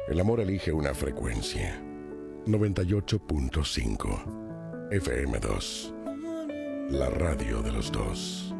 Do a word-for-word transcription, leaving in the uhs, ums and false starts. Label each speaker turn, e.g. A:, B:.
A: El amor elige una frecuencia. noventa y ocho punto cinco F M dos. La radio de los dos.